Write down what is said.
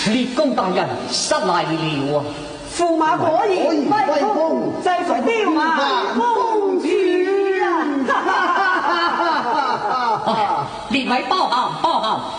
列公大人失禮了啊！ 駙馬果然威風，就隨雕馬公主啊！ 列位包涵包涵，